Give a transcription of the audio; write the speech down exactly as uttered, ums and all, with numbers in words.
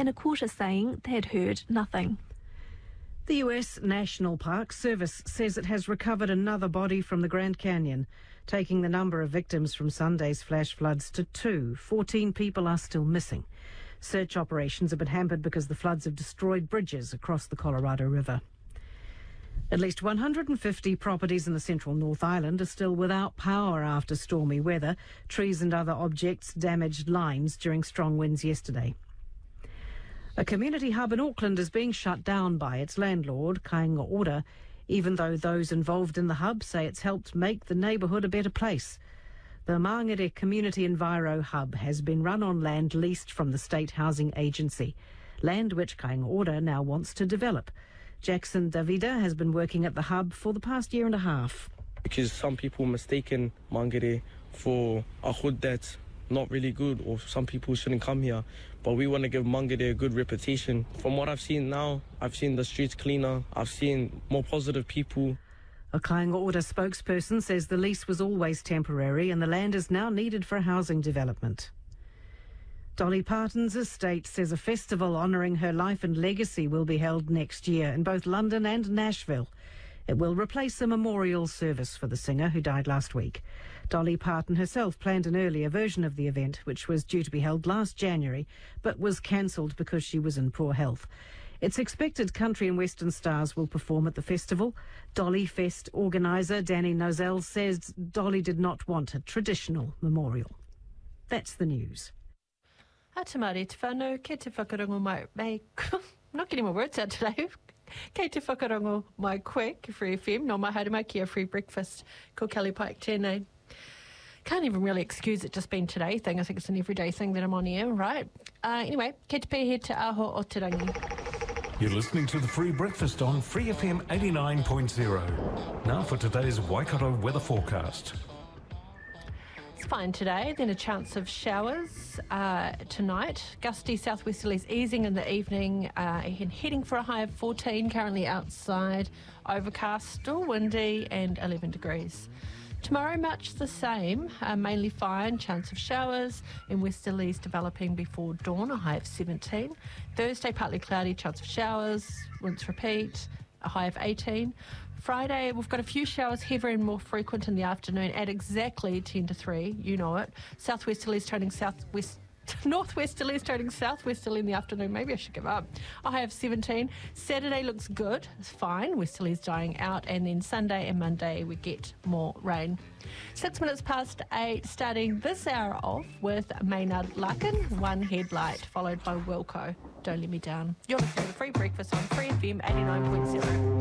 and a quarter saying they had heard nothing. The U S National Park Service says it has recovered another body from the Grand Canyon, taking the number of victims from Sunday's flash floods to two. Fourteen people are still missing. Search operations have been hampered because the floods have destroyed bridges across the Colorado River. At least one hundred fifty properties in the central North Island are still without power after stormy weather. Trees and other objects damaged lines during strong winds yesterday. A community hub in Auckland is being shut down by its landlord, Kāinga Ora, even though those involved in the hub say it's helped make the neighbourhood a better place. The Māngere Community Enviro Hub has been run on land leased from the State Housing Agency, land which Kāinga Ora now wants to develop. Jackson Davida has been working at the hub for the past year and a half. Because some people mistaken Māngere for a hood that's not really good, or some people shouldn't come here, but we want to give Māngere a good reputation. From what I've seen now, I've seen the streets cleaner, I've seen more positive people. A Kāinga Ora spokesperson says the lease was always temporary and the land is now needed for housing development. Dolly Parton's estate says a festival honouring her life and legacy will be held next year in both London and Nashville. It will replace a memorial service for the singer who died last week. Dolly Parton herself planned an earlier version of the event, which was due to be held last January, but was cancelled because she was in poor health. It's expected country and western stars will perform at the festival. Dolly Fest organiser Danny Nozell says Dolly did not want a traditional memorial. That's the news. Ha te mare te whānau, kei te whakarongo mai, mai I'm not getting my words out today. Kei te whakarongo mai koe, ki Free F M, no mai haere mai ki a Free Breakfast, ko Kelly Pike tēnei. Can't even really excuse it just being today thing. I think it's an everyday thing that I'm on here, right? Uh, anyway, kei te pēhe te aho o te rangi. You're listening to the Free Breakfast on Free F M eighty-nine point oh. Now for today's Waikato weather forecast. It's fine today, then a chance of showers uh, tonight. Gusty southwesterlies easing in the evening uh, and heading for a high of fourteen, currently outside. Overcast, still windy and eleven degrees. Tomorrow much the same, uh, mainly fine, chance of showers and westerlies developing before dawn, a high of seventeen. Thursday partly cloudy, chance of showers, rinse repeat, a high of eighteen. Friday, we've got a few showers, heavier and more frequent in the afternoon at exactly ten to three, you know it. Southwesterlies turning southwest, northwesterlies turning southwesterly in the afternoon. Maybe I should give up. A high of seventeen. Saturday looks good, it's fine, westerlies dying out, and then Sunday and Monday we get more rain. Six minutes past eight, starting this hour off with Maynard Larkin, One Headlight, followed by Wilco, Don't Let Me Down. You're listening to the Free Breakfast on Free F M eighty-nine point oh.